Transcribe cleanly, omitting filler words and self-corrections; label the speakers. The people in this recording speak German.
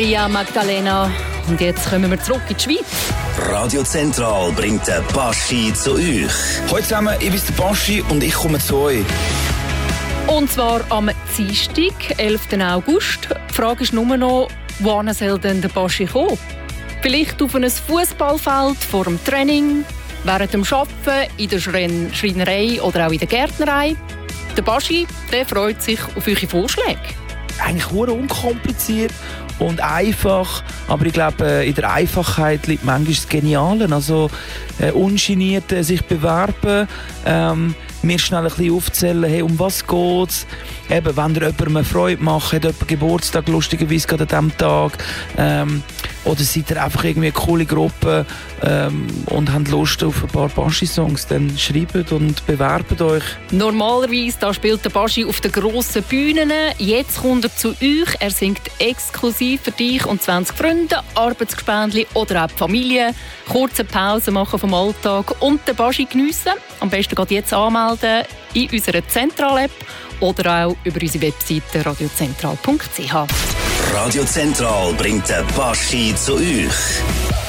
Speaker 1: Ja, Magdalena. Und jetzt kommen wir zurück in die Schweiz.
Speaker 2: Radio Zentral bringt den Baschi zu euch.
Speaker 3: Hallo zusammen, ich bin der Baschi und ich komme zu euch.
Speaker 1: Und zwar am Dienstag, 11. August. Die Frage ist nur noch, wohin soll denn der Baschi kommen? Vielleicht auf ein Fußballfeld vor dem Training, während dem Arbeiten, in der Schreinerei oder auch in der Gärtnerei. Der Baschi, der freut sich auf eure Vorschläge.
Speaker 3: Eigentlich sehr unkompliziert und einfach, aber ich glaube, in der Einfachheit liegt manchmal das Geniale. Also ungeniert sich bewerben, mir schnell ein bisschen aufzählen, hey, um was geht's? Eben, wenn ihr jemandem eine Freude macht, hat jemand Geburtstag, lustigerweise gerade an diesem Tag, oder seid ihr einfach irgendwie eine coole Gruppe und habt Lust auf ein paar Baschi-Songs, dann schreibt und bewerbt euch.
Speaker 1: Normalerweise da spielt der Baschi auf den grossen Bühnen. Jetzt kommt er zu euch. Er singt exklusiv für dich und 20 Freunde, Arbeitsgespendli oder auch die Familie. Kurze Pause machen vom Alltag und den Baschi geniessen. Am besten geht jetzt anmelden in unserer Zentral-App oder auch über unsere Webseite radiozentral.ch.
Speaker 2: Radio Zentral bringt den Baschi zu euch.